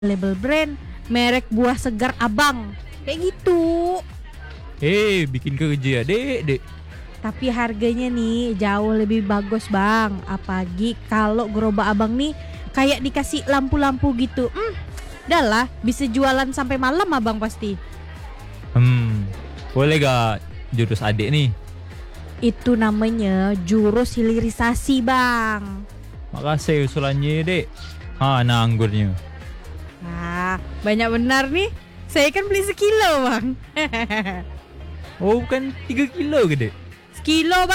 label brand, merek buah segar abang. Kayak gitu. Bikin kerja dek. Tapi harganya nih jauh lebih bagus bang. Apalagi kalau gerobak abang nih kayak dikasih lampu-lampu gitu. Dah lah, bisa jualan sampai malam abang pasti. Boleh gak jurus adik nih? Itu namanya jurus hilirisasi bang. Makasih usulannya dek. Nah anggurnya. Banyak benar nih. Saya kan beli sekilo bang. Oh bukan 3 kilo ke dek? Sekilo bang.